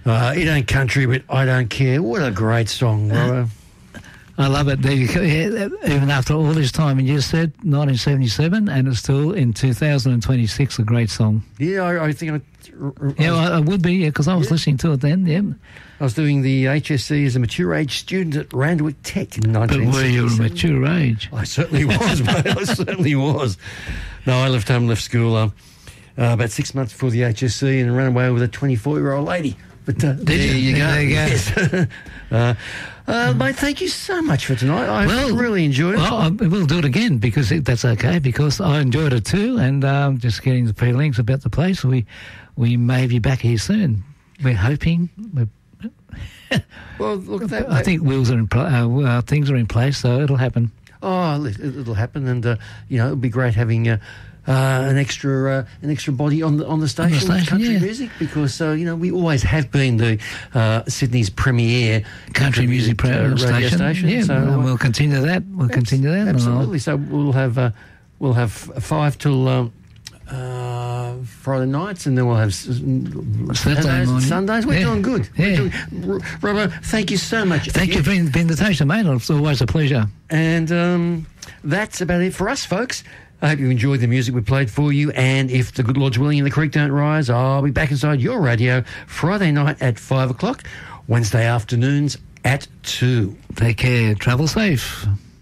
It Ain't Country, but I Don't Care. What a great song, Robbo. I love it. Even after all this time, and you said 1977, and it's still in 2026 a great song. Yeah, I think I would be, because I was listening to it then, yeah. I was doing the HSC as a mature age student at Randwick Tech in 1967. But were you a mature age? I certainly was, mate. I certainly was. No, I left home, left school about 6 months before the HSC and ran away with a 24-year-old lady. But there you go. There you go. Yes. Mate, thank you so much for tonight. I really enjoyed it. Well, we'll do it again because that's okay, because I enjoyed it too, and just getting the feelings about the place. We may be back here soon. We're hoping. Well, look, I think wheels are in things are in place, so it'll happen. Oh, it'll happen, and it'll be great having an extra body on the station with country music, because we always have been the Sydney's premier country music radio station. Yeah, so we'll continue that. Absolutely. So we'll have 5 till Friday nights, and then we'll have Saturdays and Sundays. We're doing good. Yeah. Robbo, thank you so much. Thank you for the invitation, mate. It's always a pleasure. And that's about it for us, folks. I hope you enjoyed the music we played for you, and if the good Lord's willing and the creek don't rise, I'll be back inside your radio Friday night at 5 o'clock, Wednesday afternoons at 2. Take care. Travel safe.